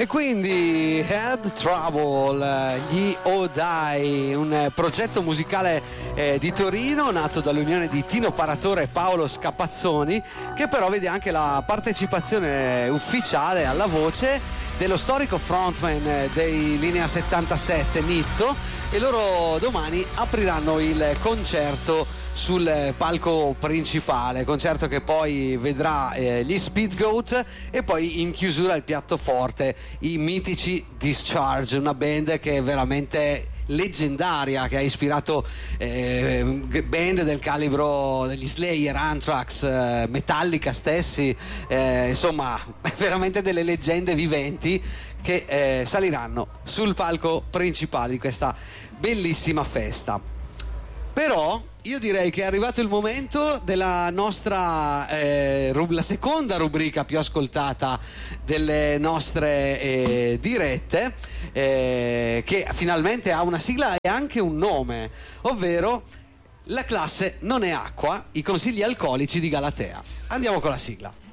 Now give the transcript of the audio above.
E quindi Had Trouble, gli Odai, un progetto musicale di Torino nato dall'unione di Tino Paratore e Paolo Scapazzoni, che però vede anche la partecipazione ufficiale alla voce dello storico frontman dei Linea 77 Nitto, e loro domani apriranno il concerto sul palco principale, concerto che poi vedrà gli Speedgoat e poi in chiusura il piatto forte, i mitici Discharge, una band che è veramente leggendaria, che ha ispirato band del calibro degli Slayer, Anthrax, Metallica stessi, insomma veramente delle leggende viventi che saliranno sul palco principale di questa bellissima festa. Però io direi che è arrivato il momento della nostra la seconda rubrica più ascoltata delle nostre dirette, che finalmente ha una sigla e anche un nome, ovvero La classe non è acqua, i consigli alcolici di Galatea. Andiamo con la sigla.